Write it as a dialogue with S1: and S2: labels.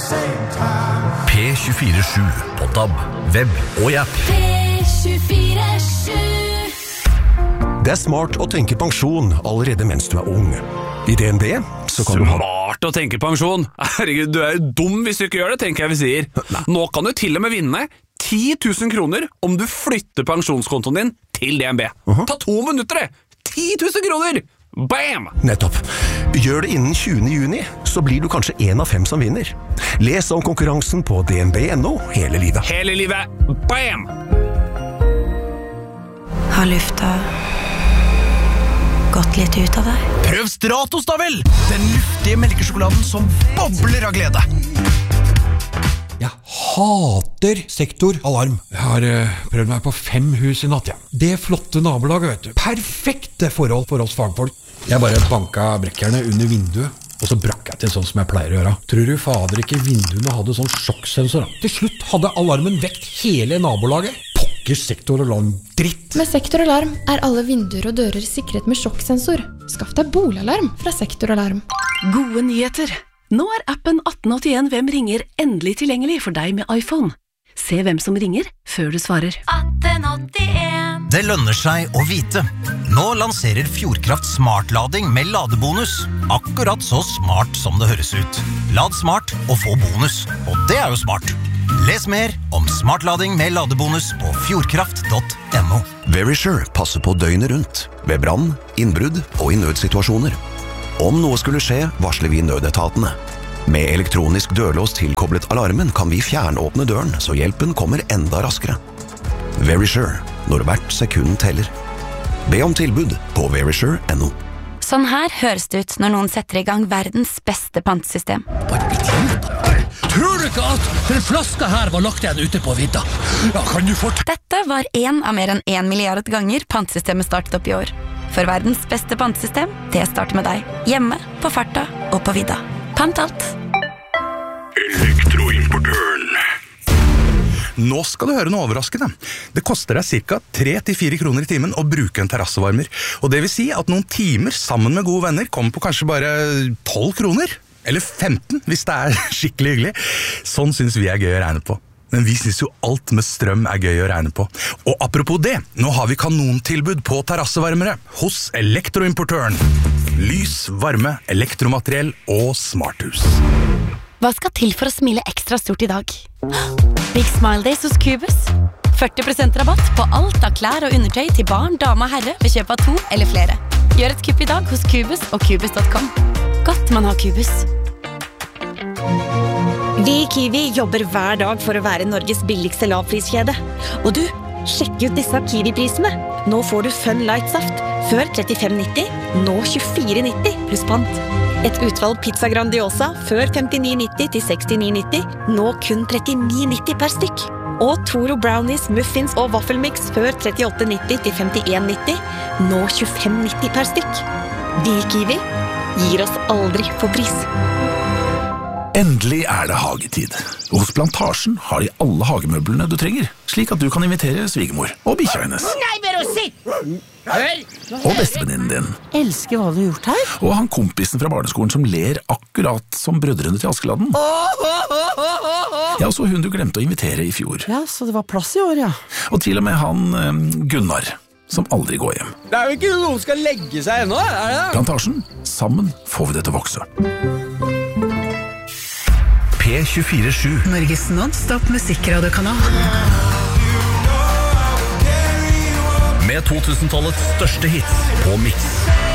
S1: P24/7 på DAB, web og i app.
S2: P24/7.
S3: Det smart å tenke pensjon allerede mens du ung. I DNB så kan du ha...
S4: Smart å tenke pensjon? Herregud, du jo dum hvis du ikke gjør det, tenker jeg vi sier. Nå kan du til og med vinne 10 000 kroner om du flytter pensjonskontoen din til DNB. Ta 2 minutter det! 10 000 kroner! Bam!
S3: Nettopp. Gjør det innen 20. juni, så blir du kanskje en av 5 som vinner. Les om konkurransen på dnb.no hele livet.
S4: Hele livet. Bam!
S5: Har lufta gått litt ut av deg?
S1: Prøv Stratos da vel! Den luftige melkesjokoladen som bobler av glede.
S6: Jeg hater sektoralarm. Jeg har prøvd meg på 5 hus i natt, ja. Det flotte nabolaget, vet du. Perfekte forhold for oss fagfolk. Jeg bare banka brekkerne under vinduet, og så brakk jeg til sånn som jeg pleier å gjøre. Tror du fader ikke vinduene hadde sånn sjokksensor? Til slutt hadde alarmen vekt hele nabolaget. Pokker sektoralarm dritt.
S7: Med sektoralarm alle vinduer og dører sikret med sjokksensor. Skaff deg bolalarm fra sektoralarm.
S8: Gode nyheter! Nå appen 1881 Hvem ringer endelig tilgjengelig for deg med iPhone. Se hvem som ringer før du svarer.
S2: 1881.
S1: Det lønner seg å vite. Nå lanserer Fjordkraft smartlading med ladebonus. Akkurat så smart som det høres ut. Lad smart og få bonus. Og det jo smart. Les mer om smartlading med ladebonus på fjordkraft.no. Verisure passer på døgnet rundt. Ved brann, innbrudd og i nødsituasjoner. Om noe skulle skje, varsler vi nødetatene. Med elektronisk dørlås tilkoblet alarmen kan vi fjernåpne døren, så hjelpen kommer enda raskere. Verisure, når hvert sekund teller. Be om tilbud på verisure.no.
S5: Sånn her høres det ut når noen setter i gang verdens beste pantesystem.
S9: Tror du ikke at den flaska her var lagt igjen ute på vidda? Ja, kan du
S5: Dette var en av mer enn 1 milliard ganger pantesystemet startet opp i år. For verdens beste pantesystem, det starter med deg. Hjemme, på farta og på vidda. Pant alt.
S10: Elektroimportøren. Nå skal du høre noe overraskende. Det koster deg ca. 3-4 kroner i timen å bruke en terrassevarmer. Og det vil si at noen timer sammen med gode venner kommer på kanskje bare 12 kroner. Eller 15, hvis det skikkelig hyggelig. Sånn synes vi gøy å regne på. Men vi synes jo alt med strøm gøy å regne på. Og apropos det, nå har vi kanontilbud på terrassevarmere hos Elektroimportøren. Lys, varme, elektromateriell og smarthus.
S5: Hva skal til for å smile ekstra stort i dag? Big Smile Days hos Cubus. 40% rabatt på alt av klær og undertøy til barn, dame og herre ved kjøp av 2 eller flere. Gjør et kupp i dag hos Cubus og Cubus.com. Godt man har Cubus.
S11: Vi i Kiwi jobber hver dag for å være Norges billigste lavpriskjede. Og du, sjekk ut disse Kiwi-prisene. Nå får du Fun Light Saft. Før 35,90, nå 24,90 pluss pant. Et utvalg pizza Grandiosa før 59,90 til 69,90, nå kun 39,90 per stykk. Og Toro Brownies, Muffins og Waffelmix før 38,90 til 51,90, nå 25,90 per stykk. Vi i Kiwi gir oss aldri på pris.
S12: Endelig det hagetid. Hos Plantasjen har de alle hagemøblene du trenger, slik at du kan invitere svigermor og bikkja hennes.
S9: Nei, bare sitt! Hør!
S12: Og bestevenninnen din.
S9: Elsker hva du har gjort her.
S12: Og han kompisen fra barneskolen som ler akkurat som brødrene til Askeladden. Ja, og så hun du glemte å invitere i fjor.
S9: Ja, så det var plass i år, ja.
S12: Og til og med han Gunnar, som aldri går hjem.
S13: Det jo ikke noen skal legge seg ennå, det?
S12: Plantasjen, sammen får vi det til å vokse.
S1: P24/7.
S14: Norges non-stop musikkradio-kanal.
S1: Med 2000-tallets største hits på Mix.